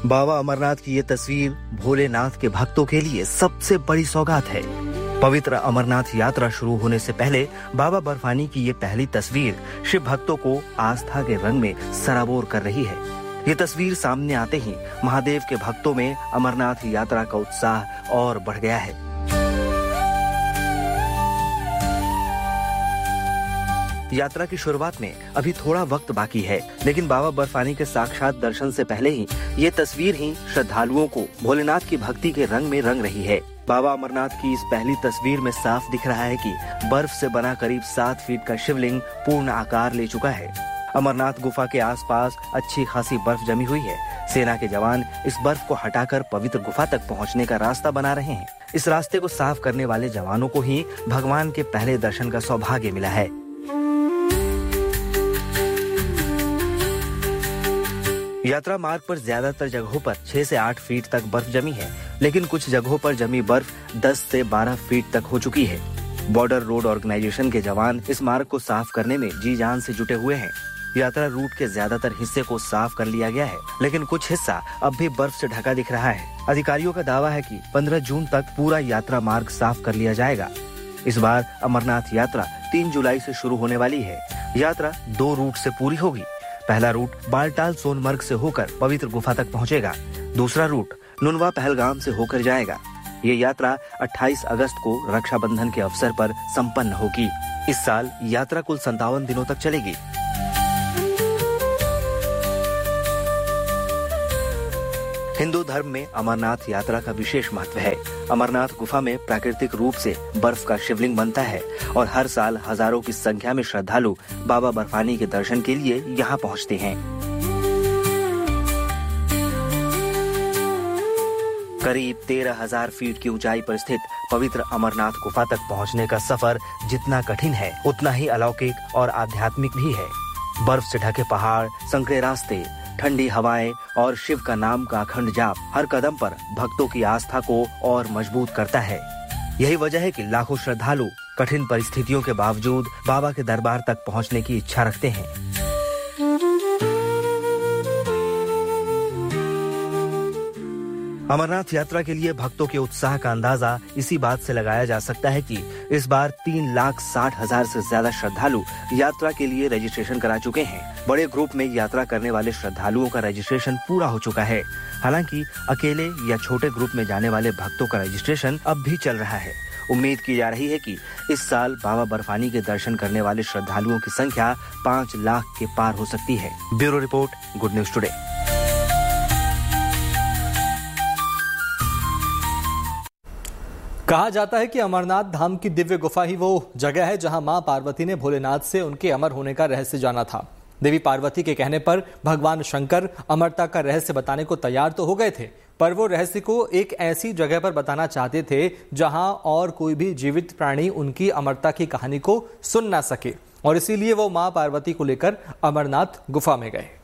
बाबा अमरनाथ की ये तस्वीर भोलेनाथ के भक्तों के लिए सबसे बड़ी सौगात है। पवित्र अमरनाथ यात्रा शुरू होने से पहले बाबा बर्फानी की ये पहली तस्वीर शिव भक्तों को आस्था के रंग में सराबोर कर रही है। ये तस्वीर सामने आते ही महादेव के भक्तों में अमरनाथ यात्रा का उत्साह और बढ़ गया है। यात्रा की शुरुआत में अभी थोड़ा वक्त बाकी है, लेकिन बाबा बर्फानी के साक्षात दर्शन से पहले ही ये तस्वीर ही श्रद्धालुओं को भोलेनाथ की भक्ति के रंग में रंग रही है। बाबा अमरनाथ की इस पहली तस्वीर में साफ दिख रहा है कि बर्फ से बना करीब 7 फीट का शिवलिंग पूर्ण आकार ले चुका है। अमरनाथ गुफा के आसपास अच्छी खासी बर्फ जमी हुई है। सेना के जवान इस बर्फ को हटाकर पवित्र गुफा तक पहुंचने का रास्ता बना रहे हैं। इस रास्ते को साफ करने वाले जवानों को ही भगवान के पहले दर्शन का सौभाग्य मिला है। यात्रा मार्ग पर ज्यादातर जगहों पर 6 से 8 फीट तक बर्फ जमी है, लेकिन कुछ जगहों पर जमी बर्फ 10 से 12 फीट तक हो चुकी है। बॉर्डर रोड ऑर्गेनाइजेशन के जवान इस मार्ग को साफ करने में जी जान से जुटे हुए हैं। यात्रा रूट के ज्यादातर हिस्से को साफ कर लिया गया है, लेकिन कुछ हिस्सा अब भी बर्फ से ढका दिख रहा है। अधिकारियों का दावा है कि 15 जून तक पूरा यात्रा मार्ग साफ कर लिया जाएगा। इस बार अमरनाथ यात्रा 3 जुलाई से शुरू होने वाली है। यात्रा 2 रूट से पूरी होगी। पहला रूट बालटाल सोनमर्ग से होकर पवित्र गुफा तक पहुंचेगा। दूसरा रूट नुनवा पहलगाम से होकर जाएगा। ये यात्रा 28 अगस्त को रक्षाबंधन के अवसर पर संपन्न होगी। इस साल यात्रा कुल 57 दिनों तक चलेगी। हिंदू धर्म में अमरनाथ यात्रा का विशेष महत्व है। अमरनाथ गुफा में प्राकृतिक रूप से बर्फ का शिवलिंग बनता है और हर साल हजारों की संख्या में श्रद्धालु बाबा बर्फानी के दर्शन के लिए यहाँ पहुँचते हैं। करीब 13,000 फीट की ऊंचाई पर स्थित पवित्र अमरनाथ गुफा तक पहुँचने का सफर जितना कठिन है, उतना ही अलौकिक और आध्यात्मिक भी है। बर्फ से ढके पहाड़, संकरे रास्ते, ठंडी हवाएं और शिव का नाम का अखंड जाप हर कदम पर भक्तों की आस्था को और मजबूत करता है। यही वजह है कि लाखों श्रद्धालु कठिन परिस्थितियों के बावजूद बाबा के दरबार तक पहुंचने की इच्छा रखते हैं। अमरनाथ यात्रा के लिए भक्तों के उत्साह का अंदाजा इसी बात से लगाया जा सकता है कि इस बार 3,60,000 से ज्यादा श्रद्धालु यात्रा के लिए रजिस्ट्रेशन करा चुके हैं। बड़े ग्रुप में यात्रा करने वाले श्रद्धालुओं का रजिस्ट्रेशन पूरा हो चुका है। हालांकि अकेले या छोटे ग्रुप में जाने वाले भक्तों का रजिस्ट्रेशन अब भी चल रहा है। उम्मीद की जा रही है कि इस साल बाबा बर्फानी के दर्शन करने वाले श्रद्धालुओं की संख्या 5 लाख के पार हो सकती है। Bureau report, good news today. कहा जाता है कि अमरनाथ धाम की दिव्य गुफा ही वो जगह है जहां मां पार्वती ने भोलेनाथ से उनके अमर होने का रहस्य जाना था। देवी पार्वती के कहने पर भगवान शंकर अमरता का रहस्य बताने को तैयार तो हो गए थे, पर वो रहस्य को एक ऐसी जगह पर बताना चाहते थे जहां और कोई भी जीवित प्राणी उनकी अमरता की कहानी को सुन ना सके, और इसीलिए वो मां पार्वती को लेकर अमरनाथ गुफा में गए।